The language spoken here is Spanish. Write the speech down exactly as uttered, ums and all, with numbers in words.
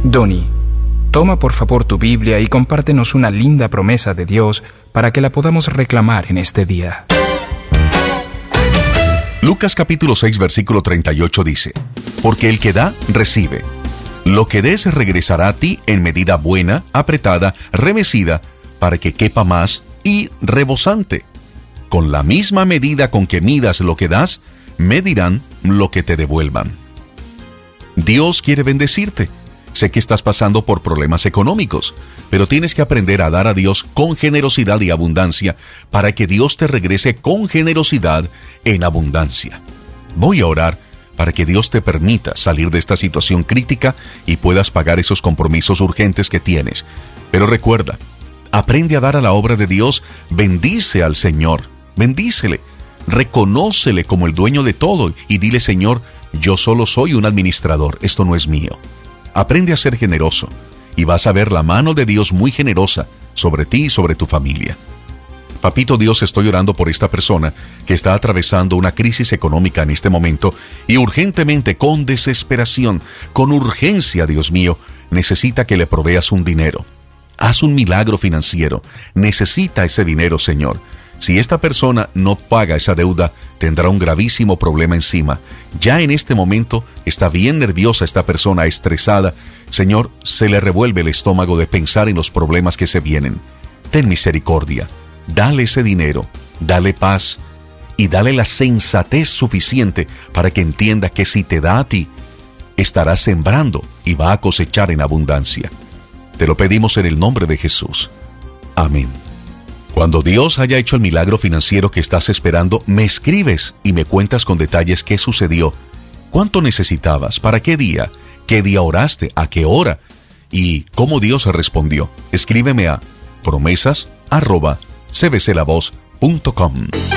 Donnie, toma por favor tu Biblia y compártenos una linda promesa de Dios para que la podamos reclamar en este día. Lucas capítulo seis versículo treinta y ocho dice: Porque el que da, recibe. Lo que des regresará a ti en medida buena, apretada, remecida, para que quepa más y rebosante. Con la misma medida con que midas lo que das, medirán lo que te devuelvan. Dios quiere bendecirte. Sé que estás pasando por problemas económicos, pero tienes que aprender a dar a Dios con generosidad y abundancia para que Dios te regrese con generosidad en abundancia. Voy a orar para que Dios te permita salir de esta situación crítica y puedas pagar esos compromisos urgentes que tienes. Pero recuerda, aprende a dar a la obra de Dios, bendice al Señor, bendícele, reconócele como el dueño de todo y dile: Señor, yo solo soy un administrador, esto no es mío. Aprende a ser generoso y vas a ver la mano de Dios muy generosa sobre ti y sobre tu familia. Papito Dios, estoy orando por esta persona que está atravesando una crisis económica en este momento y urgentemente, con desesperación, con urgencia, Dios mío, necesita que le proveas un dinero. Haz un milagro financiero. Necesita ese dinero, Señor. Si esta persona no paga esa deuda, tendrá un gravísimo problema encima. Ya en este momento está bien nerviosa esta persona, estresada. Señor, se le revuelve el estómago de pensar en los problemas que se vienen. Ten misericordia. Dale ese dinero, dale paz y dale la sensatez suficiente para que entienda que si te da a ti, estará sembrando y va a cosechar en abundancia. Te lo pedimos en el nombre de Jesús. Amén. Cuando Dios haya hecho el milagro financiero que estás esperando, me escribes y me cuentas con detalles qué sucedió, cuánto necesitabas, para qué día, qué día oraste, a qué hora y cómo Dios respondió. Escríbeme a promesas arroba c b c la voz punto com.